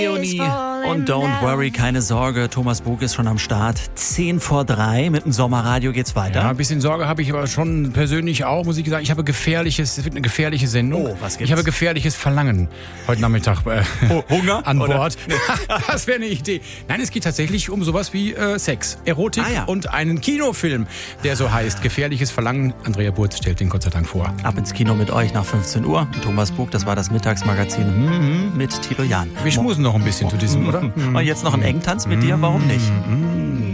Leonie und Don't Worry, keine Sorge, Thomas Bug ist schon am Start. 2:10 mit dem Sommerradio geht's weiter. Ja, ein bisschen Sorge habe ich aber schon persönlich auch, muss ich sagen. Ich habe es wird eine gefährliche Sendung. Oh, was gibt's? Ich habe gefährliches Verlangen heute Nachmittag Hunger an oder? Bord. Das wäre eine Idee. Nein, es geht tatsächlich um sowas wie Sex, Erotik und einen Kinofilm, der so heißt. Gefährliches Verlangen. Andrea Burz stellt den Gott sei Dank vor. Ab ins Kino mit euch nach 15 Uhr. Thomas Bug, das war das Mittagsmagazin mit Thilo Jahn. Wir schmusen noch ein bisschen zu diesem, oder? Und jetzt noch ein Engtanz mit dir, warum nicht?